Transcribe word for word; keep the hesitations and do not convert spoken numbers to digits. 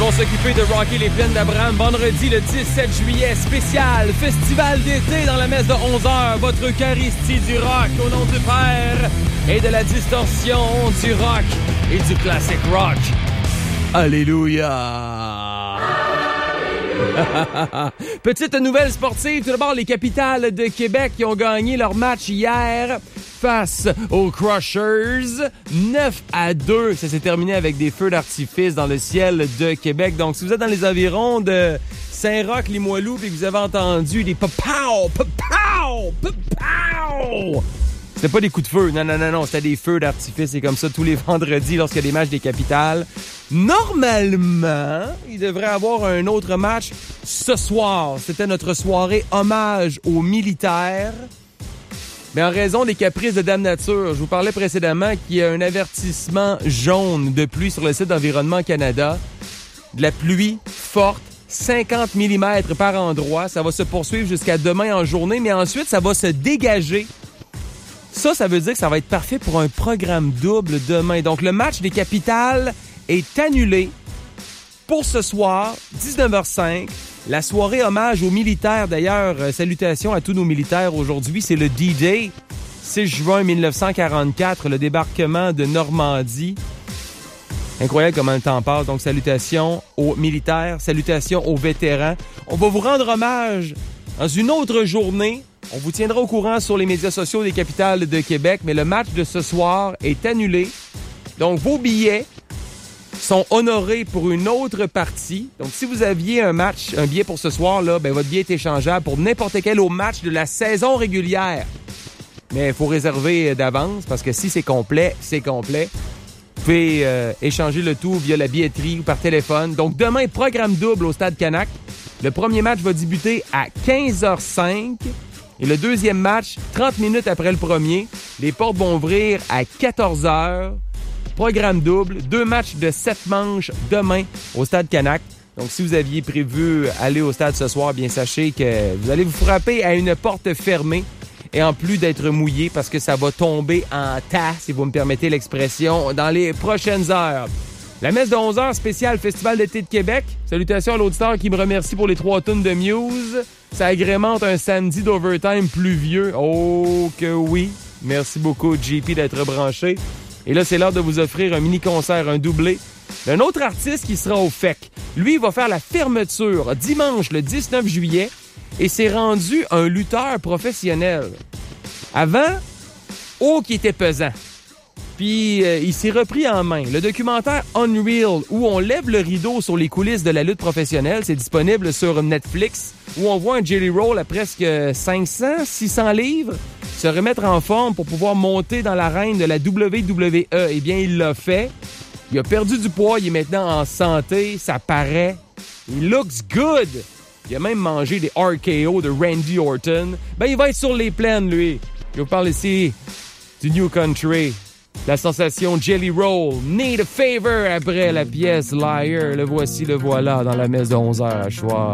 vont s'occuper de rocker les plaines d'Abraham vendredi le dix-sept juillet, spécial festival d'été dans la messe de onze heures. Votre Eucharistie du rock au nom du Père et de la distorsion du rock et du classic rock. Alléluia! Petite nouvelle sportive, tout d'abord les Capitals de Québec qui ont gagné leur match hier face aux Crushers, neuf à deux. Ça s'est terminé avec des feux d'artifice dans le ciel de Québec. Donc, si vous êtes dans les environs de Saint-Roch, Limoilou, et que vous avez entendu des pa-pow, pa-pow, pa-pow, c'était pas des coups de feu. Non, non, non, non. C'était des feux d'artifice. C'est comme ça tous les vendredis lorsqu'il y a des matchs des Capitals. Normalement, il devrait y avoir un autre match ce soir. C'était notre soirée hommage aux militaires. Mais en raison des caprices de Dame Nature, je vous parlais précédemment qu'il y a un avertissement jaune de pluie sur le site d'Environnement Canada. De la pluie forte, cinquante millimètres par endroit. Ça va se poursuivre jusqu'à demain en journée, mais ensuite, ça va se dégager. Ça, ça veut dire que ça va être parfait pour un programme double demain. Donc, le match des Capitals est annulé pour ce soir, dix-neuf heures cinq. La soirée hommage aux militaires, d'ailleurs, euh, salutations à tous nos militaires aujourd'hui, c'est le D-Day, six juin dix-neuf cent quarante-quatre, le débarquement de Normandie. Incroyable comment le temps passe, donc salutations aux militaires, salutations aux vétérans. On va vous rendre hommage dans une autre journée. On vous tiendra au courant sur les médias sociaux des Capitals de Québec, mais le match de ce soir est annulé. Donc, vos billets sont honorés pour une autre partie. Donc, si vous aviez un match, un billet pour ce soir-là, ben votre billet est échangeable pour n'importe quel autre match de la saison régulière. Mais il faut réserver d'avance parce que si c'est complet, c'est complet. Vous pouvez euh, échanger le tout via la billetterie ou par téléphone. Donc, demain, programme double au Stade Canac. Le premier match va débuter à quinze heures cinq et le deuxième match, trente minutes après le premier. Les portes vont ouvrir à quatorze heures. Programme double, deux matchs de sept manches demain au Stade Canac. Donc, si vous aviez prévu aller au stade ce soir, bien sachez que vous allez vous frapper à une porte fermée et en plus d'être mouillé parce que ça va tomber en tas, si vous me permettez l'expression, dans les prochaines heures. La messe de onze heures spéciale Festival d'été de Québec. Salutations à l'auditeur qui me remercie pour les trois tonnes de Muse. Ça agrémente un samedi d'overtime pluvieux. Oh que oui. Merci beaucoup, J P, d'être branché. Et là, c'est l'heure de vous offrir un mini-concert, un doublé d'un autre artiste qui sera au F E C. Lui, il va faire la fermeture dimanche, le dix-neuf juillet, et s'est rendu un lutteur professionnel. Avant, oh, qui était pesant. Puis, euh, il s'est repris en main. Le documentaire Unreal, où on lève le rideau sur les coulisses de la lutte professionnelle, c'est disponible sur Netflix, où on voit un Jelly Roll à presque cinq cents, six cents livres se remettre en forme pour pouvoir monter dans l'arène de la W W E. Eh bien, il l'a fait. Il a perdu du poids, il est maintenant en santé, ça paraît. Il looks good. Il a même mangé des R K O de Randy Orton. Ben, il va être sur les plaines, lui. Je vous parle ici du New Country. La sensation Jelly Roll, Need a Favor après la pièce Liar. Le voici, le voilà dans la messe de onze heures à soir.